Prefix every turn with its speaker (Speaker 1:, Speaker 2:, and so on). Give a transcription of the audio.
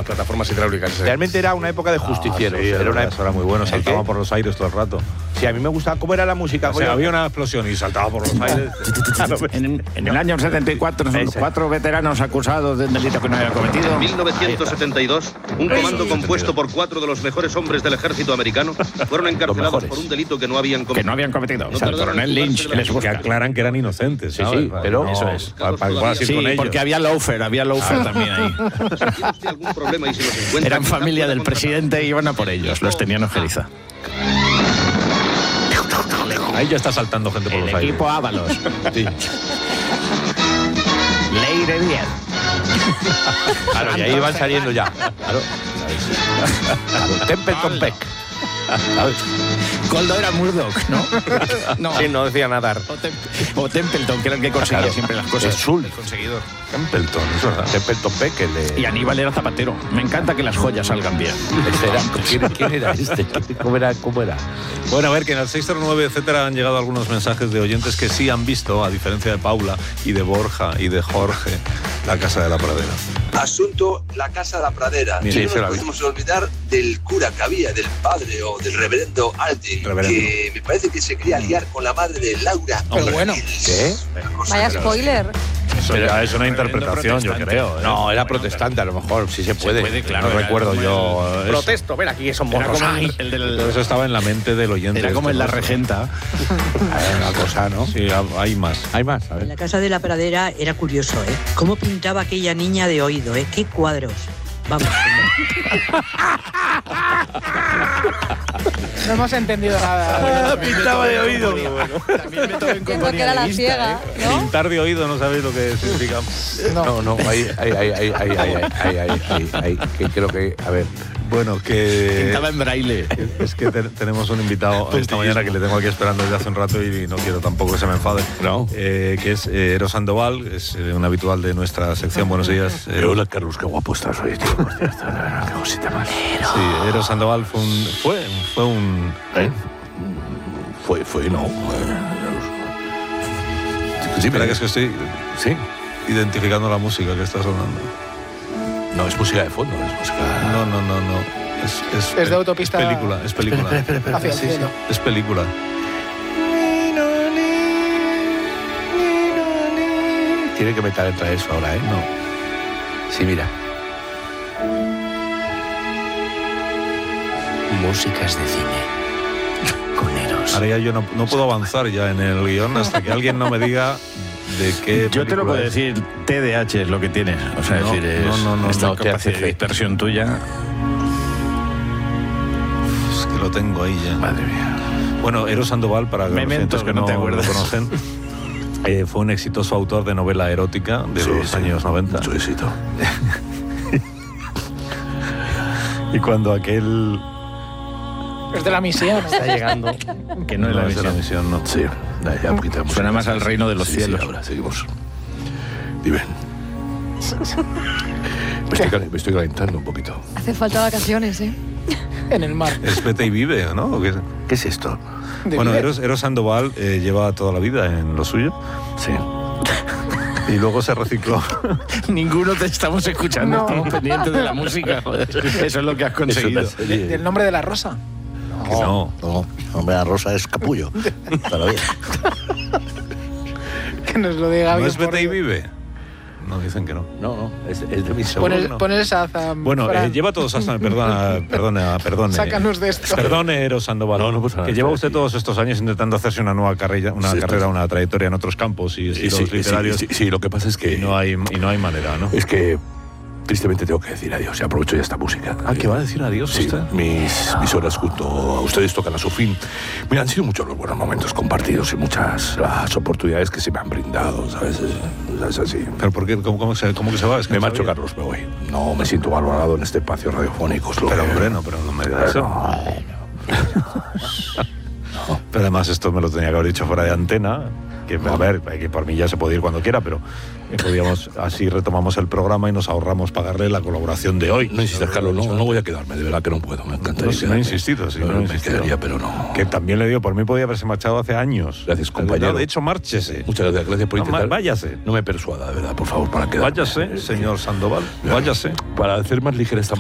Speaker 1: plataformas hidráulicas.
Speaker 2: Realmente era una época de justicieros.
Speaker 3: Sí,
Speaker 2: era una
Speaker 3: era muy bueno, saltaba por los aires todo el rato.
Speaker 2: Sí, a mí me gustaba cómo era la música.
Speaker 3: O sea, había una explosión y saltaba por los aires.
Speaker 4: En el año 74, 4 veteranos acusados de un delito que no habían cometido.
Speaker 5: En 1972, un comando compuesto por 4 de los mejores hombres del ejército americano fueron encarcelados por un delito que no habían cometido.
Speaker 4: O sea, el coronel Lynch les
Speaker 3: Que
Speaker 4: busca.
Speaker 3: aclaran que eran inocentes,
Speaker 2: Sí,
Speaker 3: ¿sabes?
Speaker 2: sí, pero
Speaker 4: eso es.
Speaker 3: Para poder ir
Speaker 4: Sí,
Speaker 3: con ellos.
Speaker 4: porque había loafer también ahí.
Speaker 5: Si tiene usted algún problema y si los encuentra,
Speaker 4: Eran
Speaker 5: quizá
Speaker 4: familia
Speaker 5: pueda
Speaker 4: del
Speaker 5: contratar-
Speaker 4: presidente y iban a por ellos, los tenían ojeriza.
Speaker 3: Ahí ya está saltando gente por
Speaker 4: El
Speaker 3: los aires.
Speaker 4: equipo Ábalos.
Speaker 3: Sí.
Speaker 4: Leire 10.
Speaker 2: Claro, y ahí van saliendo ya. Claro. Templeton Peck.
Speaker 4: Goldo era Murdoch, ¿no? No.
Speaker 2: Sí, no decía nadar.
Speaker 4: O Templeton, que era el que conseguía
Speaker 2: Claro.
Speaker 4: siempre las cosas.
Speaker 2: Es Sul.
Speaker 4: El conseguidor.
Speaker 3: Templeton, es verdad.
Speaker 2: Templeton Peck, el de...
Speaker 4: Y Aníbal era zapatero. Me encanta que las joyas salgan bien.
Speaker 2: ¿Quién era este? ¿Cómo era?
Speaker 3: Bueno, a ver, que en el 609, etcétera, han llegado algunos mensajes de oyentes que sí han visto, a diferencia de Paula y de Borja y de Jorge, la Casa de la Pradera.
Speaker 6: Asunto, la Casa de la Pradera.
Speaker 3: Bien,
Speaker 6: Y
Speaker 3: sí,
Speaker 6: no
Speaker 3: se la
Speaker 6: nos
Speaker 3: vi.
Speaker 6: podemos olvidar del cura que había, del padre o del reverendo Aldi, que me parece que se quería liar con la madre de Laura.
Speaker 3: Pero
Speaker 7: bueno.
Speaker 2: ¿Qué?
Speaker 8: Vaya spoiler.
Speaker 3: Eso ya es una interpretación, yo creo. ¿eh?
Speaker 2: No, era protestante, a lo mejor, sí se puede.
Speaker 4: claro,
Speaker 2: no
Speaker 4: era
Speaker 2: recuerdo
Speaker 4: como
Speaker 2: yo. eso.
Speaker 1: Protesto, ven aquí, son
Speaker 4: Era
Speaker 1: morros.
Speaker 4: como
Speaker 1: Ay.
Speaker 4: el
Speaker 3: Pero
Speaker 4: del...
Speaker 3: eso estaba en la mente del oyente.
Speaker 4: Era como en La
Speaker 3: nuestro.
Speaker 4: Regenta.
Speaker 2: Una cosa, ¿no?
Speaker 3: Sí, hay más.
Speaker 2: Hay más, a
Speaker 9: En
Speaker 2: ver.
Speaker 9: la Casa de la Pradera era curioso, ¿eh? Cómo pintaba aquella niña de oído, ¿eh? Qué cuadros. Vamos.
Speaker 7: No hemos entendido nada.
Speaker 2: Pintaba de oído.
Speaker 4: También me tomé en
Speaker 8: Entiendo que era la ciega, ¿no?
Speaker 3: Pintar de oído, no sabéis lo que significa.
Speaker 2: No, ahí, que creo que, a ver.
Speaker 3: Bueno, que...
Speaker 4: Pintaba en braille.
Speaker 3: Es que tenemos un invitado esta mañana que le tengo aquí esperando desde hace un rato y no quiero tampoco que se me enfade.
Speaker 2: No.
Speaker 3: Que es Eros Sandoval, es un habitual de nuestra sección. Buenos días.
Speaker 2: Hola, Carlos, qué guapo estás hoy, tío. Qué cosita más.
Speaker 3: Sí, Eros Sandoval fue un Sí, espera, que es que estoy identificando la música que está sonando.
Speaker 2: No, es música de fondo, es música...
Speaker 3: No.
Speaker 7: Es de autopista.
Speaker 3: Es película.
Speaker 7: Espera. Hacia el cielo.
Speaker 3: Es película.
Speaker 2: Tiene que meter entre eso ahora, ¿eh?
Speaker 3: No.
Speaker 2: Sí, mira.
Speaker 4: Músicas de cine. Con Eros.
Speaker 3: Ahora ya yo no puedo avanzar ya en el guión hasta que alguien no me diga de qué.
Speaker 4: Yo te lo puedo decir, TDAH es lo que tienes. O sea,
Speaker 3: No,
Speaker 4: es decir,
Speaker 3: no,
Speaker 4: esta
Speaker 2: no,
Speaker 4: capacidad
Speaker 2: THC.
Speaker 4: de dispersión tuya.
Speaker 3: Es que lo tengo ahí ya.
Speaker 2: Madre mía.
Speaker 3: Bueno, Eros Sandoval, para los
Speaker 4: Memento,
Speaker 3: oyentes que
Speaker 4: no
Speaker 3: no
Speaker 4: te
Speaker 3: lo
Speaker 4: acuerdas.
Speaker 3: conocen, fue un exitoso autor de novela erótica de los años 90.
Speaker 2: Mucho éxito.
Speaker 3: Y cuando aquel...
Speaker 7: Es de la misión.
Speaker 1: Está llegando.
Speaker 4: Que no es la
Speaker 3: es de la
Speaker 4: misión.
Speaker 3: misión, no.
Speaker 2: Sí, ya poquita música.
Speaker 4: Suena más al reino de los
Speaker 2: Sí,
Speaker 4: cielos.
Speaker 2: Sí, ahora seguimos. Dime. Me estoy calentando un poquito.
Speaker 8: Hace falta vacaciones, ¿eh?
Speaker 7: En el mar.
Speaker 3: Es Vete y Vive, ¿no? ¿O qué es?
Speaker 2: ¿Qué es esto?
Speaker 7: De
Speaker 3: Bueno,
Speaker 7: vida.
Speaker 3: Eros Sandoval lleva toda la vida en lo suyo
Speaker 2: Sí.
Speaker 3: y luego se recicló.
Speaker 4: Ninguno te estamos escuchando,
Speaker 7: No.
Speaker 4: estamos pendientes de la música. Joder. Eso es lo que has conseguido.
Speaker 7: Del nombre de la rosa.
Speaker 3: Que no.
Speaker 10: Hombre, la rosa es capullo. Todavía.
Speaker 7: Que nos lo diga
Speaker 3: ¿No
Speaker 7: bien.
Speaker 3: es Vete y Vive? No, dicen que no.
Speaker 2: No, es de mi
Speaker 3: Seguro que no.
Speaker 7: Pon el Shazam.
Speaker 3: Bueno,
Speaker 7: Fran.
Speaker 3: lleva todos hasta... Perdone.
Speaker 7: Sácanos de esto.
Speaker 3: Perdone, Eros Sandoval.
Speaker 2: No pasa nada,
Speaker 3: que lleva
Speaker 2: estoy
Speaker 3: usted
Speaker 2: aquí.
Speaker 3: todos estos años intentando hacerse una nueva carrera, una trayectoria en otros campos y estilos literarios.
Speaker 2: Sí, lo que pasa es que...
Speaker 3: Y no hay manera, ¿no?
Speaker 2: Es que tristemente tengo que decir adiós y aprovecho ya esta música.
Speaker 3: ¿Qué va a decir adiós
Speaker 2: Sí,
Speaker 3: usted?
Speaker 2: mis horas junto a ustedes tocan a su fin. Mira, han sido muchos los buenos momentos compartidos y muchas las oportunidades que se me han brindado, ¿sabes? Es así.
Speaker 3: ¿Pero por qué? ¿Cómo que se va? Es que
Speaker 2: Me
Speaker 3: no
Speaker 2: marcho,
Speaker 3: sabía.
Speaker 2: Carlos, me voy. No me siento valorado en este espacio radiofónico. es lo
Speaker 3: Pero
Speaker 2: que-
Speaker 3: hombre, no me diga eso. Pero además esto me lo tenía que haber dicho fuera de antena. Que, a ver, que por mí ya se puede ir cuando quiera, pero podíamos, así retomamos el programa y nos ahorramos pagarle la colaboración de hoy.
Speaker 2: No insistas, Carlos, no voy a quedarme, de verdad que no puedo, me encantaría.
Speaker 3: No he insistido, sí, no he
Speaker 2: me
Speaker 3: insistido.
Speaker 2: quedaría, pero no.
Speaker 3: Que también le digo, por mí podía haberse marchado hace años.
Speaker 2: Gracias, compañero.
Speaker 3: No, de hecho, márchese.
Speaker 2: Muchas gracias por
Speaker 3: No,
Speaker 2: intentar.
Speaker 3: váyase.
Speaker 2: No me persuada, de verdad, por favor, para quedarme.
Speaker 3: Váyase, señor Sandoval, váyase.
Speaker 2: Para hacer más ligera esta